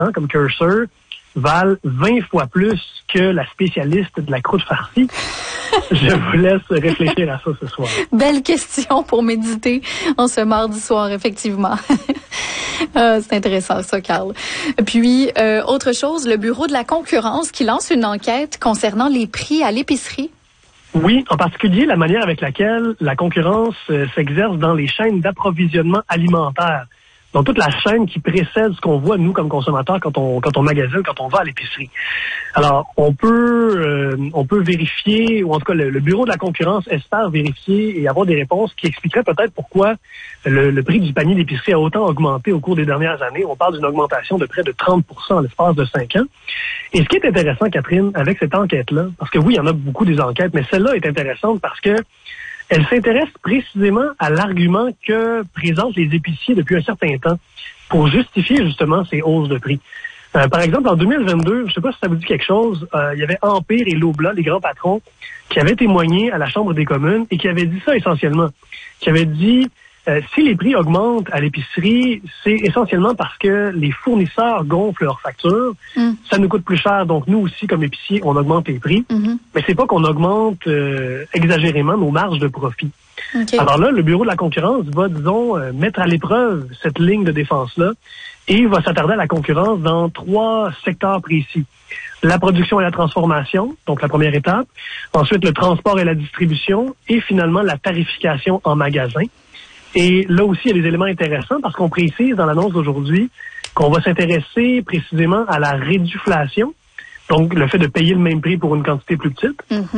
comme Cursor, valent 20 fois plus que la spécialiste de la croûte farcie? Je vous laisse réfléchir à ça ce soir. Belle question pour méditer en ce mardi soir, effectivement. C'est intéressant ça, Carl. Puis, autre chose, le Bureau de la concurrence qui lance une enquête concernant les prix à l'épicerie. Oui, en particulier la manière avec laquelle la concurrence s'exerce dans les chaînes d'approvisionnement alimentaire. Donc, toute la chaîne qui précède ce qu'on voit, nous, comme consommateurs, quand on magasine, quand on va à l'épicerie. Alors, on peut vérifier, ou en tout cas, le Bureau de la concurrence espère vérifier et avoir des réponses qui expliqueraient peut-être pourquoi le prix du panier d'épicerie a autant augmenté au cours des dernières années. On parle d'une augmentation de près de 30% en l'espace de 5 ans. Et ce qui est intéressant, Catherine, avec cette enquête-là, parce que oui, il y en a beaucoup des enquêtes, mais celle-là est intéressante parce que elle s'intéresse précisément à l'argument que présentent les épiciers depuis un certain temps pour justifier justement ces hausses de prix. Par exemple, en 2022, je ne sais pas si ça vous dit quelque chose, il y avait Empire et Loblaw, les grands patrons, qui avaient témoigné à la Chambre des communes et qui avaient dit ça essentiellement. Qui avaient dit, si les prix augmentent à l'épicerie, c'est essentiellement parce que les fournisseurs gonflent leurs factures. Ça nous coûte plus cher, donc nous aussi, comme épiciers, on augmente les prix. Mais c'est pas qu'on augmente exagérément nos marges de profit. Okay. Alors là, le Bureau de la concurrence va, disons, mettre à l'épreuve cette ligne de défense-là et va s'attarder à la concurrence dans 3 secteurs précis. La production et la transformation, donc la première étape. Ensuite, le transport et la distribution. Et finalement, la tarification en magasin. Et là aussi, il y a des éléments intéressants parce qu'on précise dans l'annonce d'aujourd'hui qu'on va s'intéresser précisément à la réduflation. Donc, le fait de payer le même prix pour une quantité plus petite.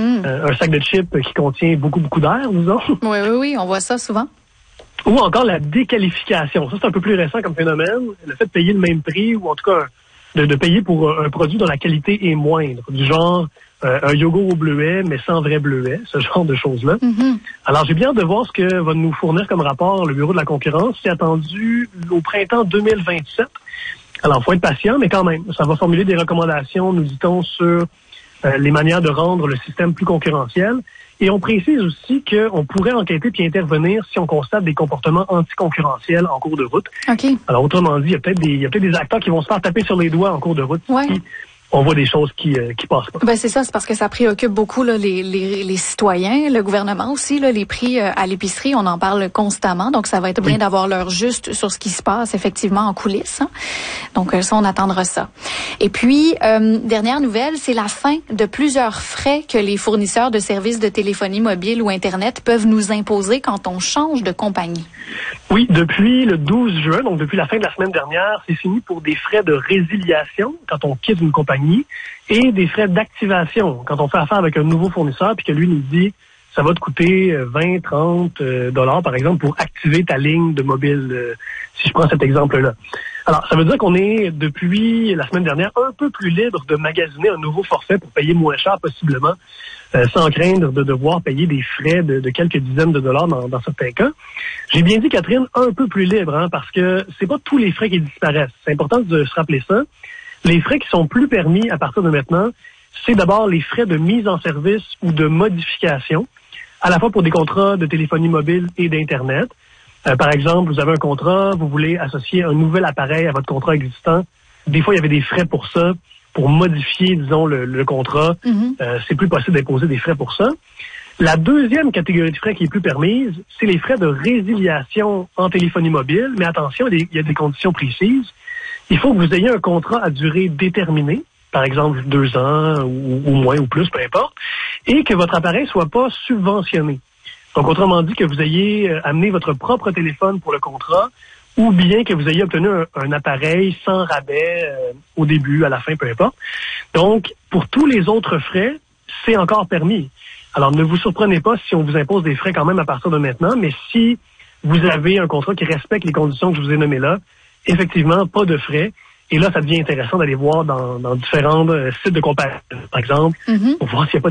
Un sac de chips qui contient beaucoup d'air, disons. Oui, on voit ça souvent. Ou encore la déqualification. Ça, c'est un peu plus récent comme phénomène. Le fait de payer le même prix, ou en tout cas de payer pour un produit dont la qualité est moindre. Du genre un yogourt au bleuet, mais sans vrai bleuet, ce genre de choses-là. Alors, j'ai bien hâte de voir ce que va nous fournir comme rapport le Bureau de la concurrence. C'est attendu au printemps 2027. Alors, il faut être patient, mais quand même, ça va formuler des recommandations, nous dit-on, sur les manières de rendre le système plus concurrentiel. Et on précise aussi qu'on pourrait enquêter puis intervenir si on constate des comportements anticoncurrentiels en cours de route. Okay. Alors, autrement dit, il y a peut-être des acteurs qui vont se faire taper sur les doigts en cours de route. Ouais. Si on voit des choses qui passent pas. Ben c'est ça, c'est parce que ça préoccupe beaucoup là, les citoyens, le gouvernement aussi, là, les prix à l'épicerie, on en parle constamment, donc ça va être bien d'avoir l'heure juste sur ce qui se passe effectivement en coulisses. Hein. Donc ça, on attendra ça. Et puis, dernière nouvelle, c'est la fin de plusieurs frais que les fournisseurs de services de téléphonie mobile ou Internet peuvent nous imposer quand on change de compagnie. Oui, depuis le 12 juin, donc depuis la fin de la semaine dernière, c'est fini pour des frais de résiliation quand on quitte une compagnie et des frais d'activation quand on fait affaire avec un nouveau fournisseur puis que lui nous dit ça va te coûter 20, 30 dollars par exemple pour activer ta ligne de mobile, si je prends cet exemple-là. Alors, ça veut dire qu'on est, depuis la semaine dernière, un peu plus libre de magasiner un nouveau forfait pour payer moins cher possiblement, sans craindre de devoir payer des frais de quelques dizaines de dollars dans certains cas. J'ai bien dit, Catherine, un peu plus libre, hein, parce que c'est pas tous les frais qui disparaissent. C'est important de se rappeler ça. Les frais qui sont plus permis à partir de maintenant, c'est d'abord les frais de mise en service ou de modification, à la fois pour des contrats de téléphonie mobile et d'Internet. Par exemple, vous avez un contrat, vous voulez associer un nouvel appareil à votre contrat existant. Des fois, il y avait des frais pour ça, pour modifier, disons, le contrat. C'est plus possible d'imposer des frais pour ça. La deuxième catégorie de frais qui est plus permise, c'est les frais de résiliation en téléphonie mobile. Mais attention, il y a des conditions précises. Il faut que vous ayez un contrat à durée déterminée, par exemple 2 ans ou moins ou plus, peu importe, et que votre appareil soit pas subventionné. Donc, autrement dit, que vous ayez amené votre propre téléphone pour le contrat ou bien que vous ayez obtenu un appareil sans rabais au début, à la fin, peu importe. Donc, pour tous les autres frais, c'est encore permis. Alors, ne vous surprenez pas si on vous impose des frais quand même à partir de maintenant, mais si vous avez un contrat qui respecte les conditions que je vous ai nommées là, effectivement, pas de frais. Et là, ça devient intéressant d'aller voir dans différents sites de comparaison, par exemple, pour voir s'il n'y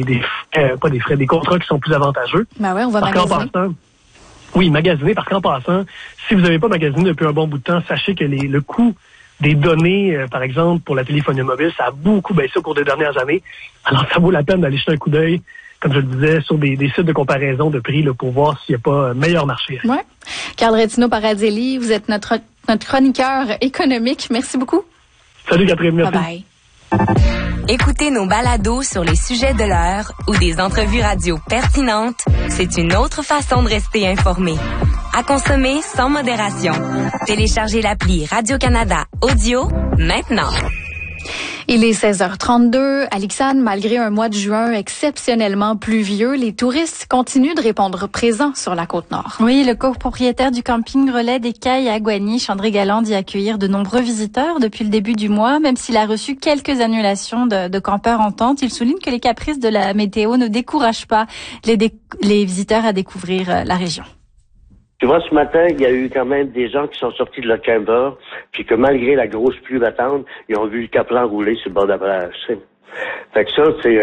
a pas des contrats qui sont plus avantageux. Ben ouais, on va magasiner. Magasiner, parce qu'en passant, si vous n'avez pas magasiné depuis un bon bout de temps, sachez que le coût des données, par exemple, pour la téléphonie mobile, ça a beaucoup baissé au cours des dernières années. Alors, ça vaut la peine d'aller jeter un coup d'œil, comme je le disais, sur des sites de comparaison de prix là, pour voir s'il n'y a pas un meilleur marché. Oui. Carl Retino Paradeli, vous êtes notre chroniqueur économique. Merci beaucoup. Salut Catherine, merci. Bye bye. Écoutez nos balados sur les sujets de l'heure ou des entrevues radio pertinentes, c'est une autre façon de rester informé. À consommer sans modération. Téléchargez l'appli Radio-Canada Audio maintenant. Il est 16h32. Alixane, malgré un mois de juin exceptionnellement pluvieux, les touristes continuent de répondre présents sur la Côte-Nord. Oui, le copropriétaire du camping Relais des Cailles à Guaniche, André Galland, dit accueillir de nombreux visiteurs depuis le début du mois. Même s'il a reçu quelques annulations de campeurs en tente, il souligne que les caprices de la météo ne découragent pas les visiteurs à découvrir la région. Tu vois, ce matin, il y a eu quand même des gens qui sont sortis de leur camper, puis que malgré la grosse pluie battante, ils ont vu le Caplan rouler sur le bord de la plage. Fait que ça, c'est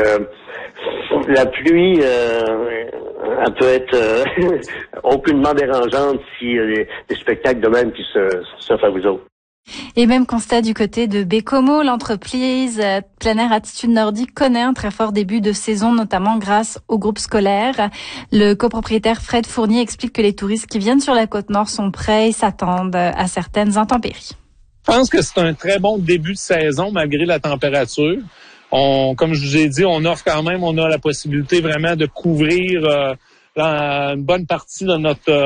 la pluie, elle peut être aucunement dérangeante s'il y a des spectacles de même qui s'offrent à vous autres. Et même constat du côté de Bécomo, l'entreprise Plein Air Attitude Nordique connaît un très fort début de saison, notamment grâce au groupe scolaire. Le copropriétaire Fred Fournier explique que les touristes qui viennent sur la Côte-Nord sont prêts et s'attendent à certaines intempéries. Je pense que c'est un très bon début de saison malgré la température. Comme je vous ai dit, on offre quand même, on a la possibilité vraiment de couvrir une bonne partie de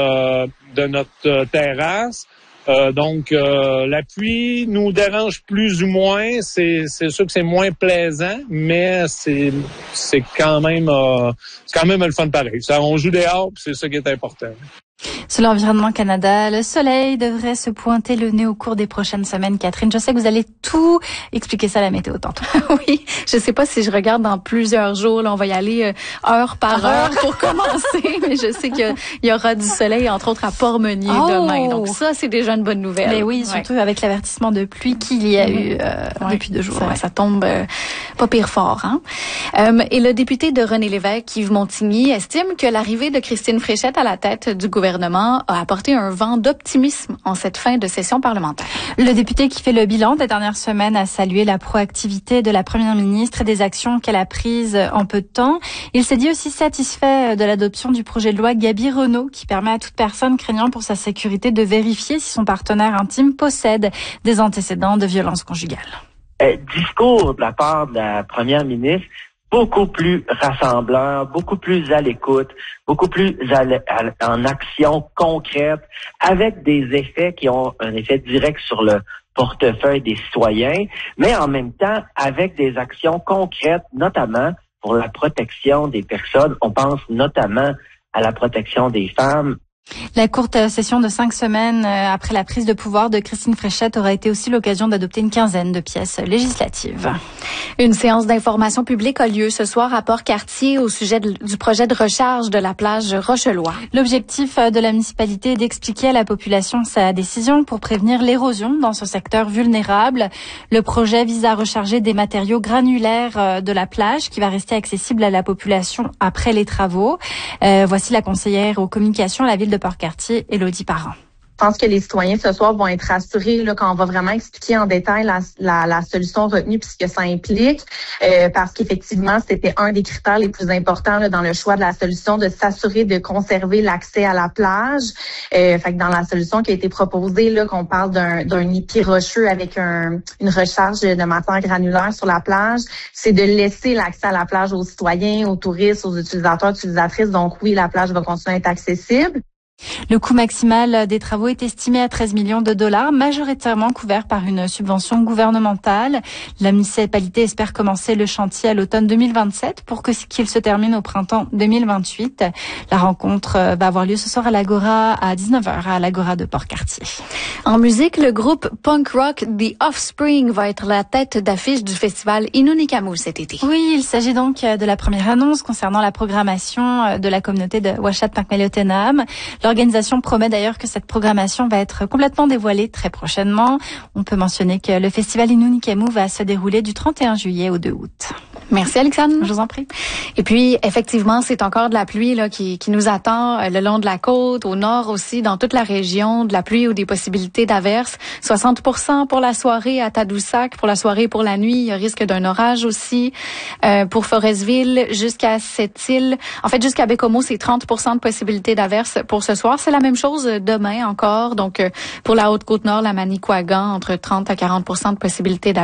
notre terrasse. Donc, la pluie nous dérange plus ou moins. C'est sûr que c'est moins plaisant, mais c'est quand même le fun pareil. Ça, on joue dehors, puis c'est ça qui est important. Sur l'Environnement Canada, le soleil devrait se pointer le nez au cours des prochaines semaines. Catherine, je sais que vous allez tout expliquer ça à la météo tantôt. Oui, je sais pas si je regarde dans plusieurs jours. Là, on va y aller heure par heure pour commencer, mais je sais qu'il y aura du soleil, entre autres à Port-Meunier demain. Donc ça, c'est déjà une bonne nouvelle. Mais oui, surtout avec l'avertissement de pluie qu'il y a eu depuis 2 jours. Ça tombe pas pire fort. Hein? Et le député de René Lévesque, Yves Montigny, estime que l'arrivée de Christine Fréchette à la tête du gouvernement a apporté un vent d'optimisme en cette fin de session parlementaire. Le député qui fait le bilan des dernières semaines a salué la proactivité de la première ministre et des actions qu'elle a prises en peu de temps. Il s'est dit aussi satisfait de l'adoption du projet de loi Gabi-Renault qui permet à toute personne craignant pour sa sécurité de vérifier si son partenaire intime possède des antécédents de violence conjugale. Discours de la part de la première ministre beaucoup plus rassembleur, beaucoup plus à l'écoute, beaucoup plus en action concrète, avec des effets qui ont un effet direct sur le portefeuille des citoyens, mais en même temps avec des actions concrètes, notamment pour la protection des personnes. On pense notamment à la protection des femmes. La courte session de 5 semaines après la prise de pouvoir de Christine Fréchette aura été aussi l'occasion d'adopter une quinzaine de pièces législatives. Une séance d'information publique a lieu ce soir à Port-Cartier au sujet du projet de recharge de la plage Rochelois. L'objectif de la municipalité est d'expliquer à la population sa décision pour prévenir l'érosion dans ce secteur vulnérable. Le projet vise à recharger des matériaux granulaires de la plage qui va rester accessible à la population après les travaux. Voici la conseillère aux communications à la ville de Port-Cartier, Élodie Parent. Je pense que les citoyens ce soir vont être rassurés là, quand on va vraiment expliquer en détail la solution retenue puis ce que ça implique, parce qu'effectivement, c'était un des critères les plus importants là, dans le choix de la solution, de s'assurer de conserver l'accès à la plage. Fait que dans la solution qui a été proposée, là, qu'on parle d'un épi rocheux avec une recharge de matière granulaire sur la plage, c'est de laisser l'accès à la plage aux citoyens, aux touristes, aux utilisateurs, utilisatrices. Donc oui, la plage va continuer à être accessible. Le coût maximal des travaux est estimé à 13 millions de dollars, majoritairement couvert par une subvention gouvernementale. La municipalité espère commencer le chantier à l'automne 2027 pour qu'il se termine au printemps 2028. La rencontre va avoir lieu ce soir à l'Agora à 19h à l'Agora de Port-Cartier. En musique, le groupe punk rock The Offspring va être la tête d'affiche du festival Inunikamu cet été. Oui, il s'agit donc de la première annonce concernant la programmation de la communauté de Ouachat Pakmelotenam. L'organisation promet d'ailleurs que cette programmation va être complètement dévoilée très prochainement. On peut mentionner que le festival Inunikamu va se dérouler du 31 juillet au 2 août. Merci Alexandre. Je vous en prie. Et puis, effectivement, c'est encore de la pluie là qui nous attend le long de la côte, au nord aussi, dans toute la région, de la pluie ou des possibilités d'averses. 60% pour la soirée à Tadoussac, pour la soirée et pour la nuit, il y a risque d'un orage aussi. Pour Forestville, jusqu'à Sept-Îles, en fait jusqu'à Bécomo, c'est 30% de possibilités d'averses pour ce soir. C'est la même chose demain encore. Donc, pour la Haute-Côte-Nord, la Manicouagan, entre 30 à 40% de possibilités d'averses.